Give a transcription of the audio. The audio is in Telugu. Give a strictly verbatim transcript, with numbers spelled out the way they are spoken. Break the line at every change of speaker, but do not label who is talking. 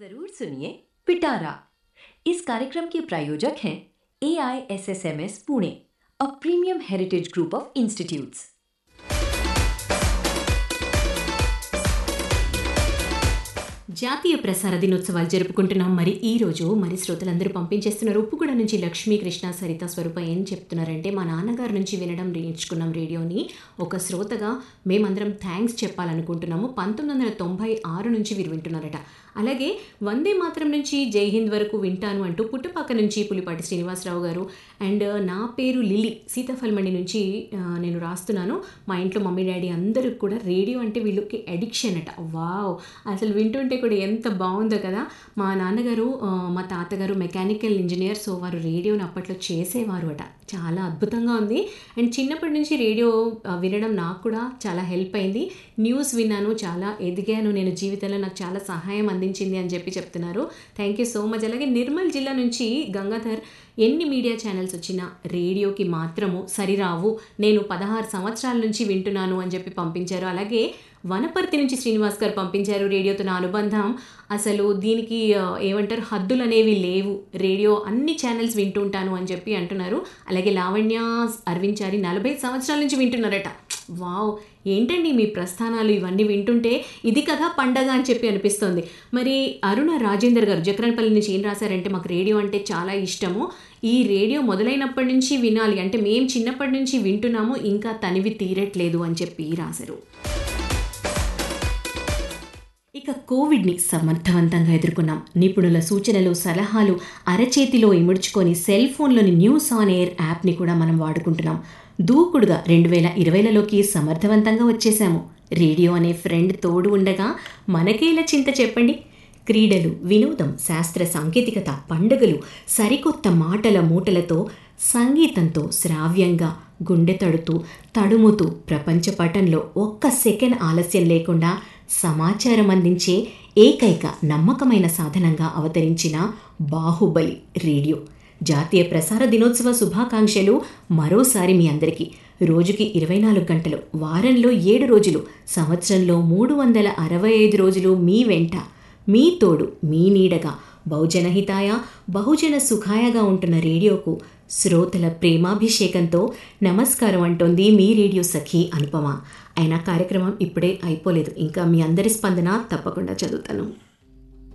जरूर सुनिए पिटारा। इस कार्यक्रम के प्रायोजक हैं ए I S S M S Pune, a premium heritage group of institutes.
జాతీయ ప్రసార దినోత్సవాలు జరుపుకుంటున్నాం. మరి ఈ రోజు మరి శ్రోతలందరూ పంపించేస్తున్నారు. ఉప్పుగూడ నుంచి లక్ష్మీ కృష్ణ సరిత స్వరూప ఏం చెప్తున్నారంటే, మా నాన్నగారి నుంచి వినడం నేర్చుకున్నాం రేడియోని. ఒక శ్రోతగా మేమందరం థ్యాంక్స్ చెప్పాలనుకుంటున్నాము. పంతొమ్మిది వందల తొంభై ఆరు నుంచి వీరు వింటున్నారట. అలాగే వందే మాతరం నుంచి జై హింద్ వరకు వింటాను అంటూ పుట్టపాక నుంచి పులిపాటి శ్రీనివాసరావు గారు. అండ్ నా పేరు లిలి, సీతాఫల్మండి నుంచి నేను రాస్తున్నాను. మా ఇంట్లో మమ్మీ డాడీ అందరూ కూడా రేడియో అంటే వీళ్ళకి అడిక్షన్ అట. వావ్, అసలు వింటుంటే కూడా ఎంత బాగుందో కదా. మా నాన్నగారు మా తాతగారు మెకానికల్ ఇంజనీర్, సో వారు రేడియోని అప్పట్లో చేసేవారు అట. చాలా అద్భుతంగా ఉంది. అండ్ చిన్నప్పటి నుంచి రేడియో వినడం నాకు కూడా చాలా హెల్ప్ అయింది. న్యూస్ విన్నాను, చాలా ఎదిగాను నేను జీవితంలో, నాకు చాలా సహాయం అందించింది అని చెప్పి చెప్తున్నారు. Thank you so much. అలాగే నిర్మల్ జిల్లా నుంచి గంగాధర్, ఎన్ని మీడియా ఛానల్స్ వచ్చినా రేడియోకి మాత్రము సరిరావు, నేను పదహారు సంవత్సరాల నుంచి వింటున్నాను అని చెప్పి పంపించారు. అలాగే వనపర్తి నుంచి శ్రీనివాస్ గారు పంపించారు, రేడియోతో నా అనుబంధం అసలు దీనికి ఏమంటారు హద్దులు అనేవి లేవు, రేడియో అన్ని ఛానల్స్ వింటుంటాను అని చెప్పి అంటున్నారు. అలాగే లావణ్య అరవించారి నలభై సంవత్సరాల నుంచి వింటున్నారట. వావ్, ఏంటండి మీ ప్రస్థానాలు, ఇవన్నీ వింటుంటే ఇది కదా పండగ అని చెప్పి అనిపిస్తుంది. మరి అరుణ రాజేందర్ గారు జక్రన్పల్లి నుంచి ఏం రాశారంటే, మాకు రేడియో అంటే చాలా ఇష్టము, ఈ రేడియో మొదలైనప్పటి నుంచి వినాలి, అంటే మేము చిన్నప్పటి నుంచి వింటున్నాము, ఇంకా తనివి తీరట్లేదు అని చెప్పి రాశారు. ఇక కోవిడ్ని సమర్థవంతంగా ఎదుర్కొన్నాం. నిపుణుల సూచనలు సలహాలు అరచేతిలో ఇముడ్చుకొని సెల్ ఫోన్లోని న్యూస్ ఆన్ ఎయిర్ యాప్ని కూడా మనం వాడుకుంటున్నాం. దూకుడుగా రెండు వేల ఇరవైలలోకి సమర్థవంతంగా వచ్చేసాము. రేడియో అనే ఫ్రెండ్ తోడు ఉండగా మనకేలా చింత చెప్పండి. క్రీడలు, వినోదం, శాస్త్ర సాంకేతికత, పండుగలు, సరికొత్త మాటల మూటలతో, సంగీతంతో శ్రావ్యంగా గుండె తడుతూ తడుముతూ ప్రపంచ పటంలో ఒక్క సెకండ్ ఆలస్యం లేకుండా సమాచారం అందించే ఏకైక నమ్మకమైన సాధనంగా అవతరించిన బాహుబలి రేడియో. జాతీయ ప్రసార దినోత్సవ శుభాకాంక్షలు మరోసారి మీ అందరికీ. రోజుకి ఇరవై నాలుగు గంటలు, వారంలో ఏడు రోజులు, సంవత్సరంలో మూడు వందల అరవై ఐదు రోజులు మీ వెంట, మీ తోడు, మీ నీడగా, బహుజన హితాయ బహుజన సుఖాయగా ఉంటున్న రేడియోకు శ్రోతల ప్రేమాభిషేకంతో నమస్కారం అంటోంది మీ రేడియో సఖి అనుపమ. అయినా కార్యక్రమం ఇప్పుడే అయిపోలేదు, ఇంకా మీ అందరి స్పందన తప్పకుండా చదువుతాను.